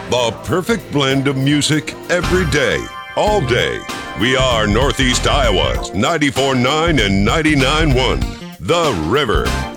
The perfect blend of music every day, all day. We are Northeast Iowa's 94.9 and 99.1, The River.